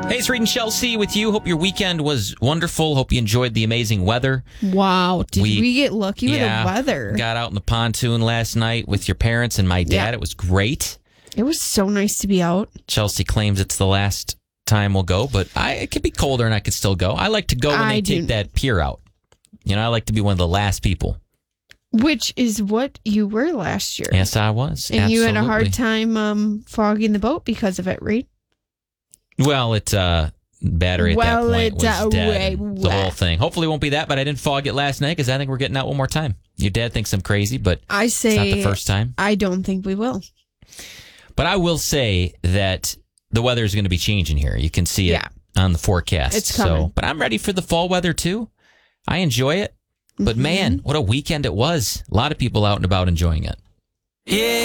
Hey, it's Reed and Chelsea with you. Hope your weekend was wonderful. Hope you enjoyed the amazing weather. Wow. Did we get lucky with the weather? Got out in the pontoon last night with your parents and my dad. Yeah. It was great. It was so nice to be out. Chelsea claims it's the last time we'll go, but it could be colder and I could still go. I like to go when they take that pier out. You know, I like to be one of the last people. Which is what you were last year. Yes, I was. And you had a hard time fogging the boat because of it, Reed? Well, battery at that point was dead. The whole thing. Hopefully it won't be that, but I didn't fog it last night because I think we're getting out one more time. Your dad thinks I'm crazy, but it's not the first time. I don't think we will. But I will say that the weather is going to be changing here. You can see it on the forecast. It's coming. But I'm ready for the fall weather too. I enjoy it. But man, what a weekend it was. A lot of people out and about enjoying it. Yeah.